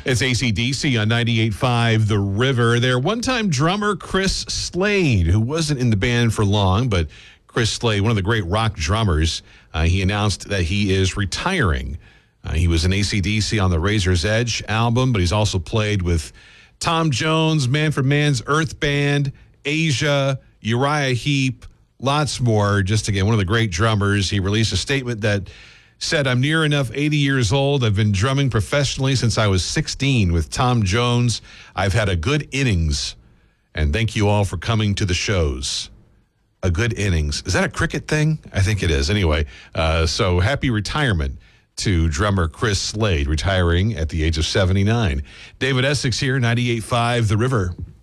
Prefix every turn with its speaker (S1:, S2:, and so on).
S1: It's AC/DC on 98.5 The River. Their one-time drummer, Chris Slade, who wasn't in the band for long, but Chris Slade, one of the great rock drummers, he announced that he is retiring. He was in AC/DC on the Razor's Edge album, but he's also played with Tom Jones, Man for Man's Earth Band, Asia, Uriah Heep, lots more. Just again, one of the great drummers. He released a statement that said, "I'm near enough 80 years old. I've been drumming professionally since I was 16 with Tom Jones. I've had a good innings, and thank you all for coming to the shows." A good innings. Is that a cricket thing? I think it is. Anyway, so happy retirement to drummer Chris Slade, retiring at the age of 79. David Essex here, 98.5 The River.